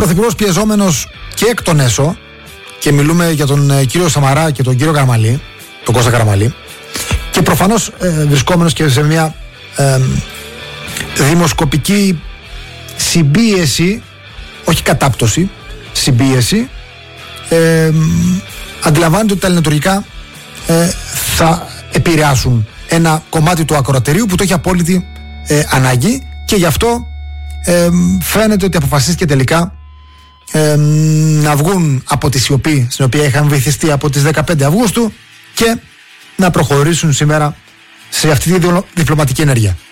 Πρωθυπουργός πιεζόμενος και εκ των έσω, και μιλούμε για τον κύριο Σαμαρά και τον κύριο Καραμαλή, τον Κώστα Καραμαλή, και προφανώς βρισκόμενος και σε μια δημοσκοπική συμπίεση, όχι κατάπτωση, συμπίεση, αντιλαμβάνεται ότι τα ελληνοτουρκικά θα επηρεάσουν ένα κομμάτι του ακροατηρίου που το έχει απόλυτη ανάγκη, και γι' αυτό φαίνεται ότι αποφασίστηκε τελικά να βγουν από τη σιωπή στην οποία είχαν βυθιστεί από τις 15 Αυγούστου και να προχωρήσουν σήμερα σε αυτή τη διπλωματική ενέργεια.